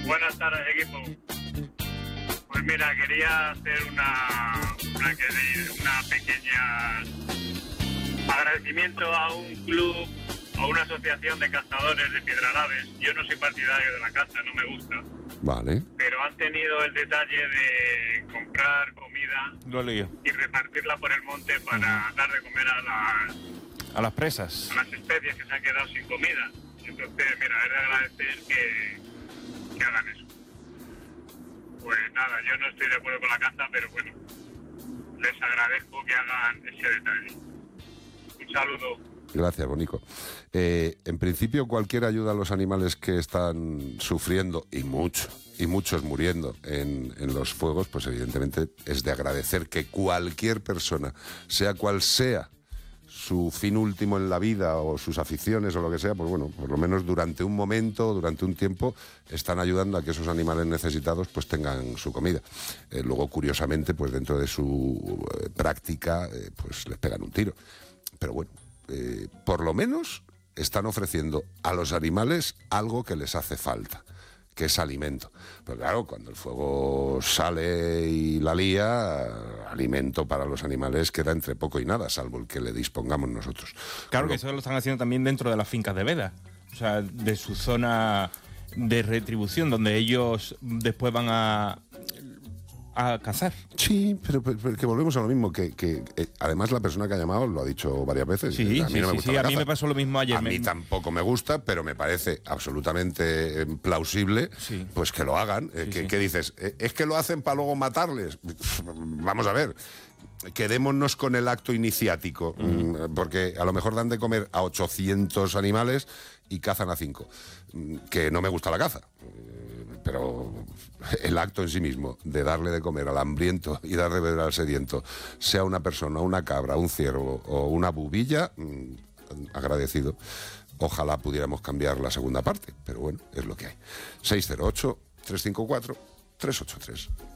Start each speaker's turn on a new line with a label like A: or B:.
A: Buenas tardes, equipo. Pues mira, quería hacer una pequeña agradecimiento a un club, a una asociación de cazadores de piedralaves. Yo no soy partidario de la caza, no me gusta.
B: Vale.
A: Pero han tenido el detalle de comprar comida y repartirla por el monte para dar de comer
C: a las presas,
A: a las especies que se han quedado sin comida. Entonces, mira, es de agradecer que hagan eso. Pues nada, yo no estoy de acuerdo con la caza, pero bueno, les agradezco que hagan ese detalle. Un saludo.
B: Gracias, Bonico. En principio, cualquier ayuda a los animales que están sufriendo, y muchos muriendo en los fuegos, pues evidentemente es de agradecer que cualquier persona, sea cual sea su fin último en la vida o sus aficiones o lo que sea, pues bueno, por lo menos durante un momento, durante un tiempo, están ayudando a que esos animales necesitados pues tengan su comida. Luego, curiosamente, pues dentro de su práctica, pues les pegan un tiro. Pero bueno, por lo menos están ofreciendo a los animales algo que les hace falta, que es alimento. Pero claro, cuando el fuego sale y la lía, alimento para los animales queda entre poco y nada, salvo el que le dispongamos nosotros.
C: Claro, que eso lo están haciendo también dentro de las fincas de veda, o sea, de su zona de retribución, donde ellos después van a cazar.
B: Sí, pero que volvemos a lo mismo, que además la persona que ha llamado lo ha dicho varias veces.
C: Sí,
B: a mí no me gusta la
C: a
B: caza.
C: mí me pasó lo mismo ayer.
B: A mí tampoco me gusta, pero me parece absolutamente plausible pues que lo hagan. ¿Qué dices? ¿Es que lo hacen para luego matarles? Vamos a ver. Quedémonos con el acto iniciático, porque a lo mejor dan de comer a 800 animales y cazan a 5. Que no me gusta la caza, pero el acto en sí mismo de darle de comer al hambriento y darle de beber al sediento, sea una persona, una cabra, un ciervo o una bubilla, agradecido. Ojalá pudiéramos cambiar la segunda parte, pero bueno, es lo que hay. 608-354-383.